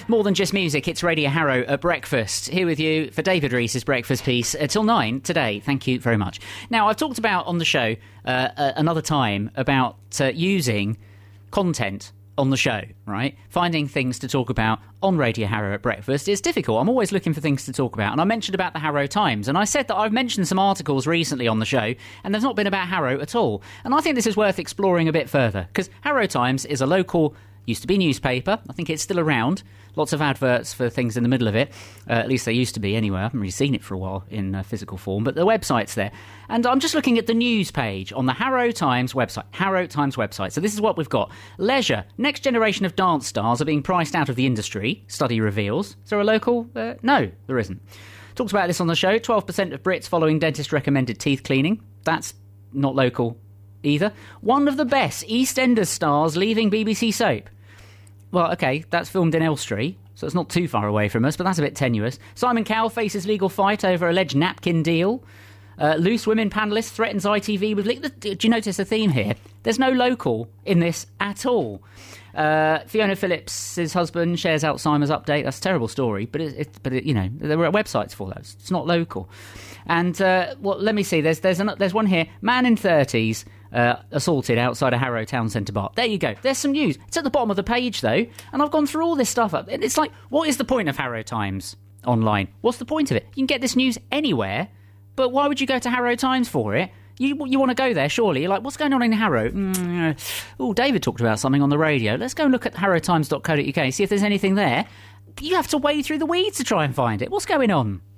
More than just music, it's Radio Harrow at breakfast. Here with you for David Rees's breakfast piece till 9 today. Thank you very much. Now, I've talked about on the show another time about using content on the show, right? Finding things to talk about on Radio Harrow at breakfast is difficult. I'm always looking for things to talk about. And I mentioned about the Harrow Times. And I said that I've mentioned some articles recently on the show, and there's not been about Harrow at all. And I think this is worth exploring a bit further, because Harrow Times is a local, used to be newspaper. I think it's still around. Lots of adverts for things in the middle of it. At least they used to be anyway. I haven't really seen it for a while in physical form, but the website's there. And I'm just looking at the news page on the Harrow Times website. Harrow Times website. So this is what we've got. Leisure. Next generation of dance stars are being priced out of the industry, study reveals. Is there a local? No, there isn't. Talked about this on the show. 12% of Brits following dentist-recommended teeth cleaning. That's not local either. One of the best EastEnders stars leaving BBC soap. Well, OK, that's filmed in Elstree, so it's not too far away from us, but that's a bit tenuous. Simon Cowell faces legal fight over alleged napkin deal. Loose women panellist threatens ITV with... Do you notice a theme here? There's no local in this at all. Fiona Phillips' husband shares Alzheimer's update. That's a terrible story, but you know, there were websites for those. It's not local. And, well, let me see. There's one here. Man in 30s... assaulted outside a Harrow Town Centre bar. There you go. There's some news. It's at the bottom of the page, though, and I've gone through all this stuff up. It's like, what is the point of Harrow Times online? What's the point of it? You can get this news anywhere, but why would you go to Harrow Times for it? You want to go there, surely. You're like, what's going on in Harrow? Oh, David talked about something on the radio. Let's go and look at harrowtimes.co.uk, see if there's anything there. You have to wade through the weeds to try and find it. What's going on?